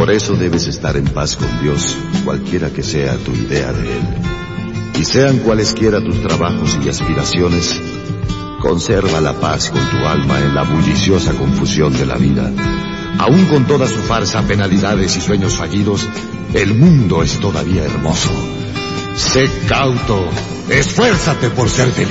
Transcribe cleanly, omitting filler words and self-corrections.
Por eso debes estar en paz con Dios, cualquiera que sea tu idea de Él. Y sean cualesquiera tus trabajos y aspiraciones, conserva la paz con tu alma en la bulliciosa confusión de la vida. Aún con toda su farsa, penalidades y sueños fallidos, el mundo es todavía hermoso. Sé cauto, esfuérzate por ser feliz.